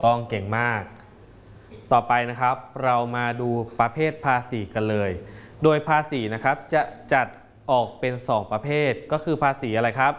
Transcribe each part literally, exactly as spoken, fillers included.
ต้องเก่งมากต่อไปนะครับเรามาดูประเภทภาษีกันเลยโดยภาษีนะครับจะจัดออกเป็นสองประเภทก็คือภาษีอะไรครับ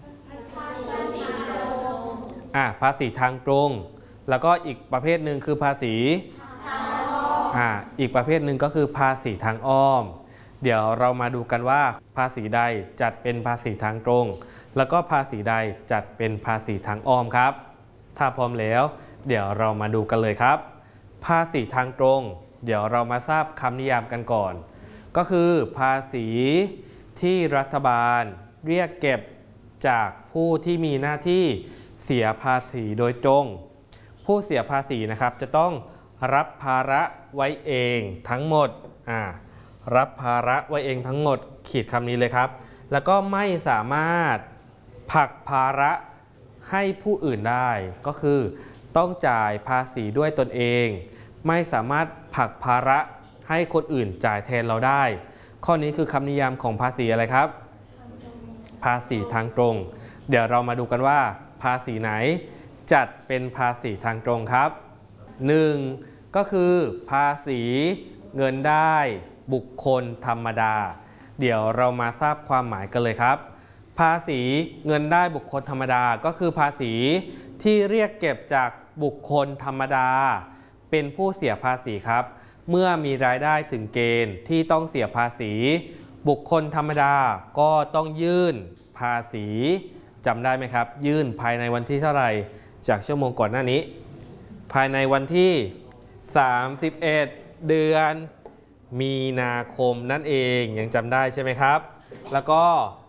อ่าภาษีทางตรงแล้วก็อีกประเภทหนึ่งคือภาษีอ่าอีกประเภทหนึ่งก็คือภาษีทางอ้อมเดี๋ยวเรามาดูกันว่าภาษีใดจัดเป็นภาษีทางตรงแล้วก็ภาษีใดจัดเป็นภาษีทางอ้อมครับถ้าพร้อมแล้วเดี๋ยวเรามาดูกันเลยครับภาษีทางตรงเดี๋ยวเรามาทราบคำนิยามกันก่อนก็คือภาษีที่รัฐบาลเรียกเก็บจากผู้ที่มีหน้าที่เสียภาษีโดยตรงผู้เสียภาษีนะครับจะต้องรับภาระไว้เองทั้งหมดอ่ารับภาระไว้เองทั้งหมดขีดคำนี้เลยครับแล้วก็ไม่สามารถผลักภาระให้ผู้อื่นได้ก็คือต้องจ่ายภาษีด้วยตนเองไม่สามารถผลักภาระให้คนอื่นจ่ายแทนเราได้ข้อนี้คือคำนิยามของภาษีอะไรครับภาษีทางตรงเดี๋ยวเรามาดูกันว่าภาษีไหนจัดเป็นภาษีทางตรงครับหนึ่งก็คือภาษีเงินได้บุคคลธรรมดาเดี๋ยวเรามาทราบความหมายกันเลยครับภาษีเงินได้บุคคลธรรมดาก็คือภาษีที่เรียกเก็บจากบุคคลธรรมดาเป็นผู้เสียภาษีครับเมื่อมีรายได้ถึงเกณฑ์ที่ต้องเสียภาษีบุคคลธรรมดาก็ต้องยื่นภาษีจำได้ไหมครับยื่นภายในวันที่เท่าไหร่จากชั่วโมงก่อนหน้านี้ภายในวันที่สามสิบเอ็ดเดือนมีนาคมนั่นเองยังจำได้ใช่ไหมครับแล้วก็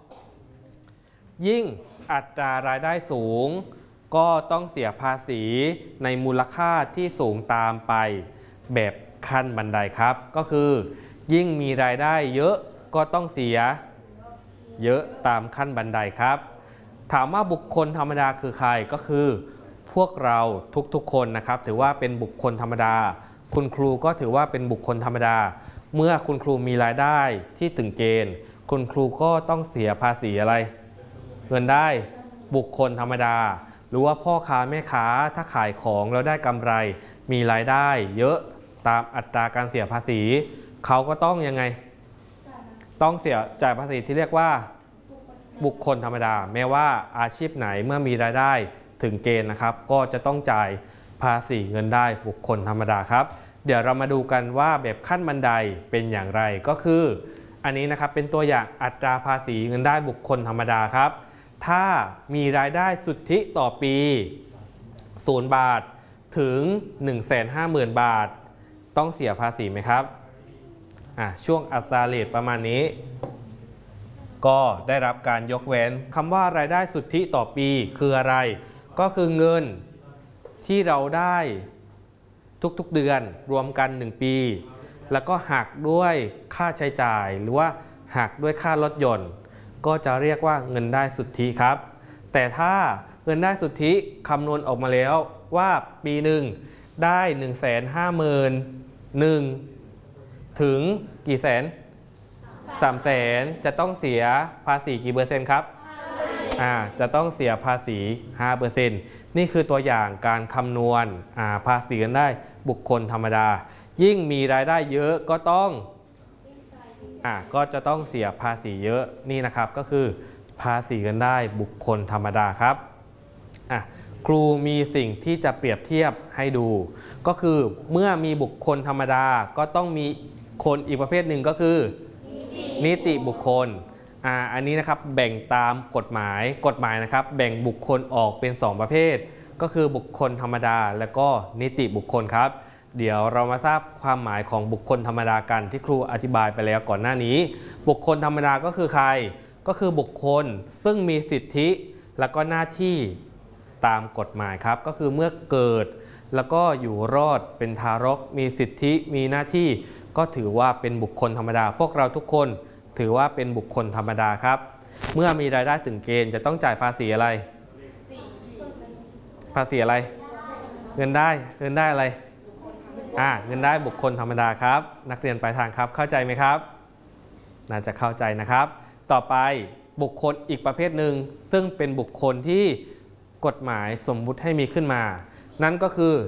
ยิ่งอัตรารายได้สูงก็ต้องเสียภาษีในมูลค่าที่สูงตามไปแบบขั้นบันไดครับก็คือยิ่งมีรายได้เยอะก็ต้องเสียเยอะตามขั้นบันไดครับถามว่าบุคคลธรรมดาคือใครก็คือพวกเราทุกๆคนนะครับถือว่าเป็นบุคคลธรรมดาคุณครูก็ถือว่าเป็นบุคคลธรรมดาเมื่อคุณครูมีรายได้ที่ถึงเกณฑ์คุณครูก็ต้องเสียภาษีอะไรเงินได้บุคคลธรรมดาหรือว่าพ่อค้าแม่ค้าถ้าขายของแล้วได้กำไรมีรายได้เยอะตามอัตราการเสียภาษีเขาก็ต้องยังไงต้องเสียจ่ายภาษีที่เรียกว่าบุคคลธรรมดาแม้ว่าอาชีพไหนเมื่อมีรายได้ถึงเกณฑ์นะครับก็จะต้องจ่ายภาษีเงินได้บุคคลธรรมดาครับเดี๋ยวเรามาดูกันว่าแบบขั้นบันไดเป็นอย่างไรก็คืออันนี้นะครับเป็นตัวอย่างอัตราภาษีเงินได้บุคคลธรรมดาครับถ้ามีรายได้สุทธิต่อปีศูนย์บาทถึง หนึ่งแสนห้าหมื่น บาทต้องเสียภาษีไหมครับอ่ะช่วงอัตราเรทประมาณนี้ก็ได้รับการยกเว้นคำว่ารายได้สุทธิต่อปีคืออะไรก็คือเงินที่เราได้ทุกๆเดือนรวมกันหนึ่งปีแล้วก็หักด้วยค่าใช้จ่ายหรือว่าหักด้วยค่ารถยนต์ก็จะเรียกว่าเงินได้สุทธิครับแต่ถ้าเงินได้สุทธิคำนวณออกมาแล้วว่าปีหนึ่งได้ หนึ่งแสนห้าหมื่นหนึ่ง ถึงกี่แสน สามแสนจะต้องเสียภาษีกี่เปอร์เซ็นต์ครับอ่าจะต้องเสียภาษี ห้าเปอร์เซ็นต์ นี่คือตัวอย่างการคำนวณอ่าภาษีกันได้บุคคลธรรมดายิ่งมีรายได้เยอะก็ต้องอ่าก็จะต้องเสียภาษีเยอะนี่นะครับก็คือภาษีกันได้บุคคลธรรมดาครับอ่ะครูมีสิ่งที่จะเปรียบเทียบให้ดูก็คือเมื่อมีบุคคลธรรมดาก็ต้องมีคนอีกประเภทหนึ่งก็คือนิติบุคคลอ่าอันนี้นะครับแบ่งตามกฎหมายกฎหมายนะครับแบ่งบุคคลออกเป็นสองประเภทก็คือบุคคลธรรมดาและก็นิติบุคคลครับเดี๋ยวเรามาทราบความหมายของบุคคลธรรมดากันที่ครูอธิบายไปแล้วก่อนหน้านี้บุคคลธรรมดาก็คือใครก็คือบุคคลซึ่งมีสิทธิและก็หน้าที่ตามกฎหมายครับก็คือเมื่อเกิดแล้วก็อยู่รอดเป็นทารกมีสิทธิมีหน้าที่ก็ถือว่าเป็นบุคคลธรรมดาพวกเราทุกคนถือว่าเป็นบุคคลธรรมดาครับเมื่อมีรายได้ถึงเกณฑ์จะต้องจ่ายภาษีอะไรภาษีอะไรเงินได้เงินได้อะไรอ่าเงินได้บุคคลธรรมดาครับนักเรียนปลายทางครับเข้าใจไหมครับน่าจะเข้าใจนะครับต่อไปบุคคลอีกประเภทหนึ่งซึ่งเป็นบุคคลที่กฎหมายสมมุติให้มีขึ้นมานั่นก็คือ